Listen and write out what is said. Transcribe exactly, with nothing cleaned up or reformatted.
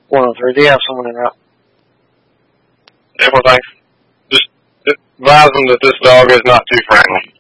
one oh three. They have someone in route. Yeah, well, thanks. Just advise them that this dog is not too friendly.